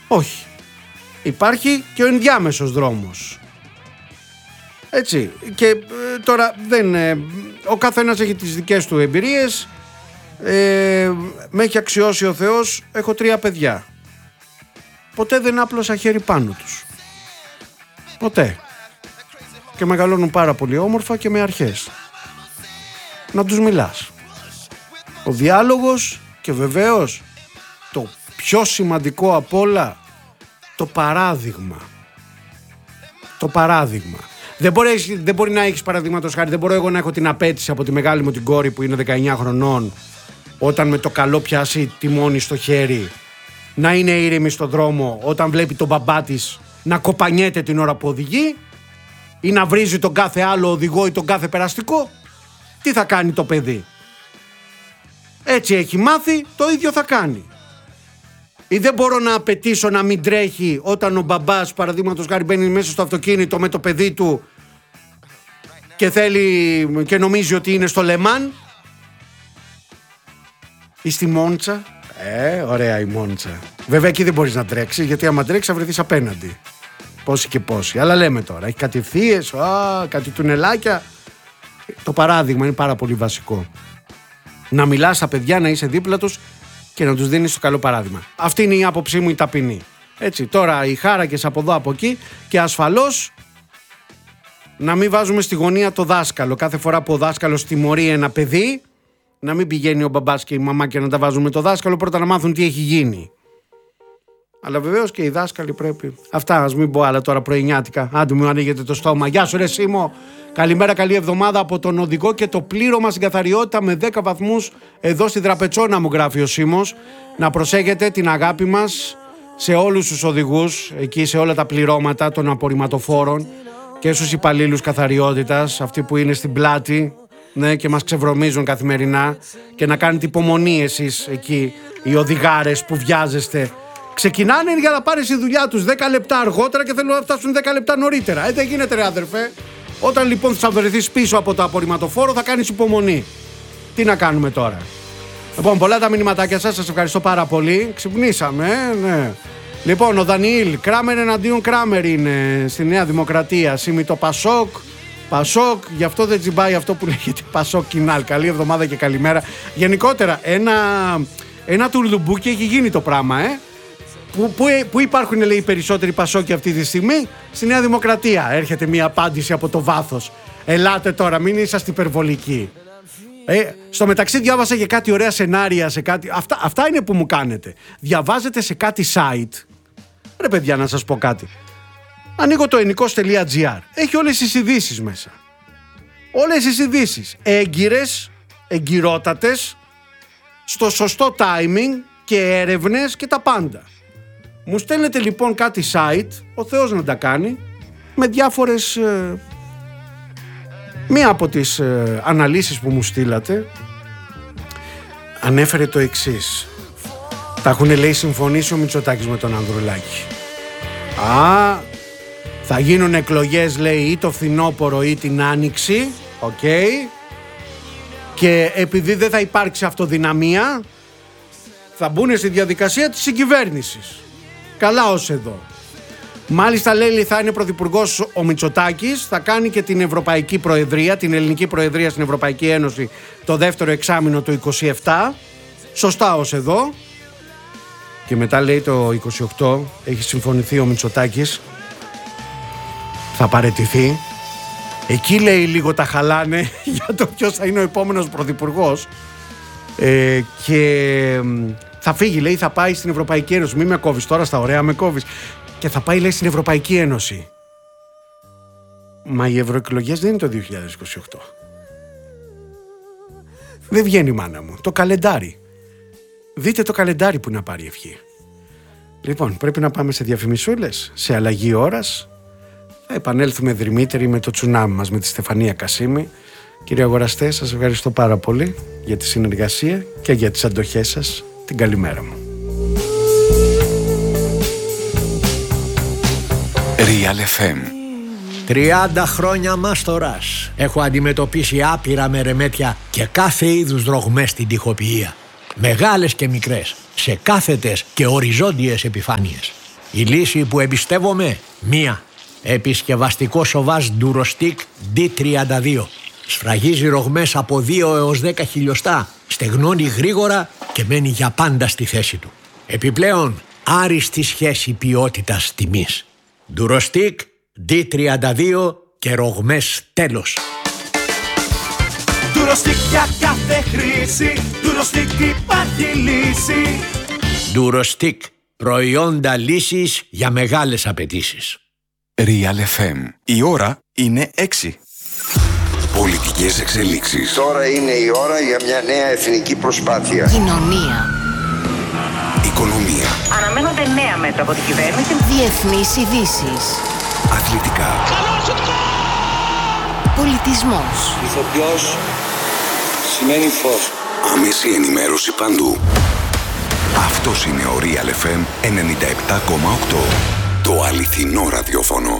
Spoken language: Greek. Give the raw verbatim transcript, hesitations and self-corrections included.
Όχι. Υπάρχει και ο ενδιάμεσος δρόμος. Έτσι. Και ε, τώρα δεν... Ε, ο καθένας έχει τις δικές του εμπειρίες. Ε, με έχει αξιώσει ο Θεός. Έχω τρία παιδιά. Ποτέ δεν άπλωσα χέρι πάνω τους. Ποτέ. Και μεγαλώνουν πάρα πολύ όμορφα και με αρχές. Να τους μιλάς. Ο διάλογος και βεβαίως το πιο σημαντικό απ' όλα, το παράδειγμα. Το παράδειγμα. Δεν μπορεί, δεν μπορεί να έχεις, παραδείγματος χάρη, δεν μπορώ εγώ να έχω την απέτηση από τη μεγάλη μου την κόρη που είναι δεκαεννιά χρονών, όταν με το καλό πιάσει τιμόνι στο χέρι, να είναι ήρεμη στον δρόμο όταν βλέπει τον μπαμπά της να κοπανιέται την ώρα που οδηγεί ή να βρίζει τον κάθε άλλο οδηγό ή τον κάθε περαστικό. Τι θα κάνει το παιδί? Έτσι έχει μάθει, το ίδιο θα κάνει. Ή δεν μπορώ να απαιτήσω να μην τρέχει όταν ο μπαμπάς, παραδείγματος χάρη, μπαίνει μέσα στο αυτοκίνητο με το παιδί του και θέλει και νομίζει ότι είναι στο Λεμάν ή στη Μόντσα. Ε, ωραία η Μόντσα. Βέβαια εκεί δεν μπορείς να τρέξεις, γιατί άμα τρέξεις θα βρεθείς απέναντι. Πόσοι και πόσοι. Αλλά λέμε τώρα, έχει κάτι ευθείες, α, κάτι τουνελάκια. Το παράδειγμα είναι πάρα πολύ βασικό. Να μιλάς στα παιδιά, να είσαι δίπλα τους και να τους δίνεις το καλό παράδειγμα. Αυτή είναι η άποψή μου η ταπεινή. Έτσι, τώρα οι χάρακες από εδώ από εκεί και ασφαλώς να μην βάζουμε στη γωνία το δάσκαλο. Κάθε φορά που ο δάσκαλος τιμωρεί ένα παιδί, να μην πηγαίνει ο μπαμπάς και η μαμά και να τα βάζουν με το δάσκαλο, πρώτα να μάθουν τι έχει γίνει. Αλλά βεβαίως και οι δάσκαλοι πρέπει. Αυτά, ας μην πω άλλα τώρα πρωινιάτικα. Άντε μου ανοίγετε το στόμα. Γεια σου ρε Σίμω. Καλημέρα, καλή εβδομάδα από τον οδηγό και το πλήρωμα στην καθαριότητα με δέκα βαθμούς εδώ στη Δραπετσόνα, μου γράφει ο Σίμος. Να προσέχετε την αγάπη μας σε όλους τους οδηγούς, εκεί σε όλα τα πληρώματα των απορριμματοφόρων και στους υπαλλήλους καθαριότητας, αυτοί που είναι στην πλάτη, ναι, και μας ξεβρωμίζουν καθημερινά, και να κάνετε υπομονή εσείς εκεί οι οδηγάρες που βιάζεστε. Ξεκινάνε για να πάρεις τη δουλειά τους δέκα λεπτά αργότερα και θέλουν να φτάσουν δέκα λεπτά νωρίτερα. Ε, δεν γίνεται ρε αδερφέ. Όταν λοιπόν θα βρεθείς πίσω από το απορριμματοφόρο θα κάνεις υπομονή. Τι να κάνουμε τώρα? Λοιπόν, πολλά τα μηνυματάκια σας, σας ευχαριστώ πάρα πολύ. Ξυπνήσαμε, ε, ναι. Λοιπόν, ο Δανιήλ, Κράμερ εναντίον Κράμερ είναι στη Νέα Δημοκρατία. Σήμει το Πασόκ. Πασόκ, γι' αυτό δεν τσιμπάει αυτό που λέγεται Πασόκ Κινάλ. Καλή εβδομάδα και καλημέρα. Γενικότερα, ένα, ένα τουρλουμπούκι έχει γίνει το πράγμα, ε. Πού, πού, πού υπάρχουν, λέει, οι περισσότεροι Πασόκοι αυτή τη στιγμή? Στη Νέα Δημοκρατία. Έρχεται μια απάντηση από το βάθος. Ελάτε τώρα, μην είσαστε υπερβολικοί. Ε, στο μεταξύ διάβασα και κάτι ωραία σενάρια σε κάτι. Αυτά, αυτά είναι που μου κάνετε. Διαβάζετε σε κάτι site. Ρε παιδιά, να σας πω κάτι. Ανοίγω το ενικός τελεία τζι άρ. Έχει όλες τις ειδήσεις μέσα. Όλες τις ειδήσεις. Έγκυρες, εγκυρότατες, στο σωστό timing και έρευνες και τα πάντα. Μου στέλνετε λοιπόν κάτι site, ο Θεός να τα κάνει, με διάφορες... Ε, μία από τις ε, αναλύσεις που μου στείλατε ανέφερε το εξής. Τα έχουν, λέει, συμφωνήσει ο Μητσοτάκης με τον Ανδρουλάκη. Α, θα γίνουν εκλογές, λέει, ή το φθινόπωρο ή την άνοιξη. Οκ. Okay. Και επειδή δεν θα υπάρξει αυτοδυναμία, θα μπουν στη διαδικασία της συγκυβέρνησης. Καλά ως εδώ. Μάλιστα, λέει, θα είναι πρωθυπουργός ο Μητσοτάκης, θα κάνει και την Ευρωπαϊκή Προεδρία, την Ελληνική Προεδρία στην Ευρωπαϊκή Ένωση το δεύτερο εξάμηνο του είκοσι επτά. Σωστά ως εδώ. Και μετά, λέει, το είκοσι οκτώ έχει συμφωνηθεί ο Μητσοτάκης, θα παραιτηθεί. Εκεί, λέει, λίγο τα χαλάνε για το ποιος θα είναι ο επόμενος πρωθυπουργός. Ε, και θα φύγει, λέει, θα πάει στην Ευρωπαϊκή Ένωση. Μην με κόβεις τώρα, στα ωραία με κόβεις. Και θα πάει, λέει, στην Ευρωπαϊκή Ένωση. Μα οι ευρωεκλογές δεν είναι το δύο χιλιάδες είκοσι οκτώ. Δεν βγαίνει, μάνα μου. Το καλεντάρι. Δείτε το καλεντάρι που να πάρει ευχή. Λοιπόν, πρέπει να πάμε σε διαφημισούλες, σε αλλαγή ώρας. Θα επανέλθουμε δρυμύτεροι με το τσουνάμι μας, με τη Στεφανία Κασίμη. Κύριε αγοραστέ, σας ευχαριστώ πάρα πολύ για τη συνεργασία και για τις αντοχές σας. Την καλημέρα μου. Real εφ εμ. τριάντα χρόνια μάστορας. Έχω αντιμετωπίσει άπειρα μερεμέτια και κάθε είδους δρογμές στην τοιχοποιία. Μεγάλες και μικρές, σε κάθετες και οριζόντιες επιφάνειες. Η λύση που εμπιστεύομαι, μία. Επισκευαστικό σοβάζ Durostic ντι τριάντα δύο. Σφραγίζει ρογμές από δύο έως δέκα χιλιοστά, στεγνώνει γρήγορα και μένει για πάντα στη θέση του. Επιπλέον, άριστη σχέση ποιότητας τιμής. Durostic ντι τριάντα δύο και ρογμές τέλος. Durostic για κάθε χρήση, Durostic υπάρχει λύση. Durostic, προϊόντα λύσης για μεγάλες απαιτήσεις. Real εφ εμ. Η ώρα είναι έξι. Πολιτικές εξελίξεις. Τώρα είναι η ώρα για μια νέα εθνική προσπάθεια. Κοινωνία. Οικονομία. Αναμένονται νέα μέτρα από την κυβέρνηση. Διεθνείς ειδήσεις. Αθλητικά. Πολιτισμός. Ηθοποιός σημαίνει φως. Άμεση ενημέρωση παντού. Αυτός είναι ο Real εφ εμ ενενήντα επτά κόμμα οκτώ. Το αληθινό ραδιόφωνο.